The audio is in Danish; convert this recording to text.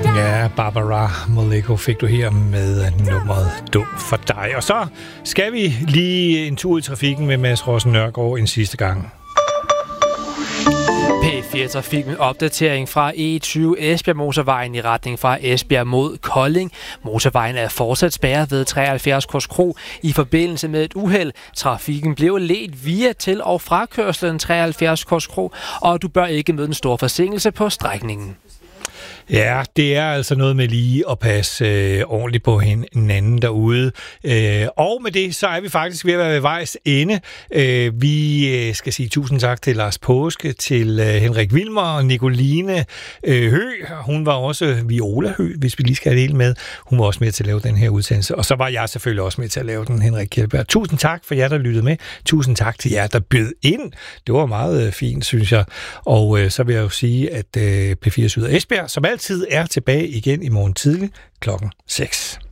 Ja, Barbara Moleko fik du her med nummeret Dum for dig. Og så skal vi lige en tur i trafikken med Mads Rossen Nørgaard en sidste gang. P4-trafik med opdatering fra E20 Esbjerg-motorvejen i retning fra Esbjerg mod Kolding. Motorvejen er fortsat spærret ved 73 Korskro i forbindelse med et uheld. Trafikken blev ledt via til- og frakørslen 73 Korskro, og du bør ikke møde en stor forsinkelse på strækningen. Ja, det er altså noget med lige at passe ordentligt på hinanden derude. Og med det, så er vi faktisk ved at være ved vejs ende. Vi skal sige tusind tak til Lars Påske, til Henrik Wilmer og Nicoline Høgh. Hun var også Viola Høgh, hvis vi lige skal have det hele med. Hun var også med til at lave den her udsendelse. Og så var jeg selvfølgelig også med til at lave den, Henrik Kjeldberg. Tusind tak for jer, der lyttede med. Tusind tak til jer, der bød ind. Det var meget fint, synes jeg. Og så vil jeg jo sige, at P4 Syd og Esbjerg, som altid er tilbage igen i morgen tidlig klokken 6.